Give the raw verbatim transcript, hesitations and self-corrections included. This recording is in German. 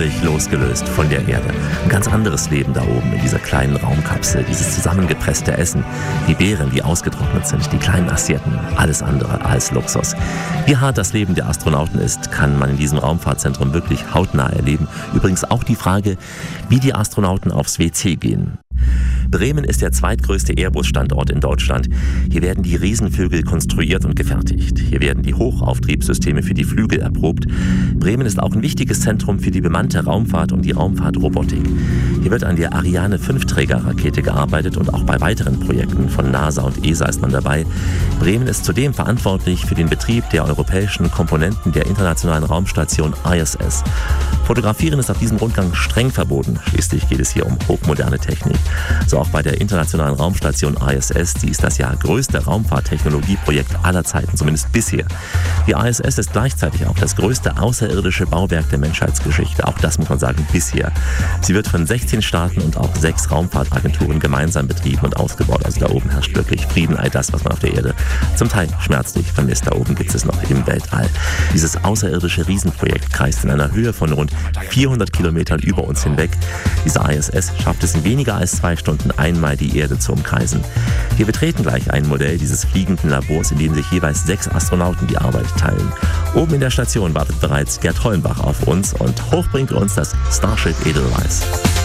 völlig losgelöst von der Erde. Ein ganz anderes Leben da oben in dieser kleinen Raumkapsel, dieses zusammengepresste Essen, die Beeren, die ausgetrocknet sind, die kleinen Assietten, alles andere als Luxus. Wie hart das Leben der Astronauten ist, kann man in diesem Raumfahrtzentrum wirklich hautnah erleben. Übrigens auch die Frage, wie die Astronauten aufs W C gehen. Bremen ist der zweitgrößte Airbus-Standort in Deutschland. Hier werden die Riesenvögel konstruiert und gefertigt. Hier werden die Hochauftriebssysteme für die Flügel erprobt. Bremen ist auch ein wichtiges Zentrum für die bemannte Raumfahrt und die Raumfahrtrobotik. Hier wird an der Ariane fünf Trägerrakete gearbeitet und auch bei weiteren Projekten von NASA und E S A ist man dabei. Bremen ist zudem verantwortlich für den Betrieb der europäischen Komponenten der internationalen Raumstation I S S. Fotografieren ist auf diesem Rundgang streng verboten. Schließlich geht es hier um hochmoderne Technik. So auch bei der internationalen Raumstation I S S, die ist das ja größte Raumfahrttechnologieprojekt aller Zeiten, zumindest bisher. Die I S S ist gleichzeitig auch das größte außerirdische Bauwerk der Menschheitsgeschichte, auch das muss man sagen, bisher. Sie wird von sechzehn Staaten und auch sechs Raumfahrtagenturen gemeinsam betrieben und ausgebaut. Also da oben herrscht wirklich Frieden, all das, was man auf der Erde zum Teil schmerzlich vermisst. Da oben gibt es noch im Weltall. Dieses außerirdische Riesenprojekt kreist in einer Höhe von rund vierhundert Kilometern über uns hinweg. Diese I S S schafft es in weniger als zwei Stunden einmal die Erde zu umkreisen. Wir betreten gleich ein Modell dieses fliegenden Labors, in dem sich jeweils sechs Astronauten die Arbeit teilen. Oben in der Station wartet bereits Gerd Hollenbach auf uns und hoch bringt uns das Starship Edelweiss.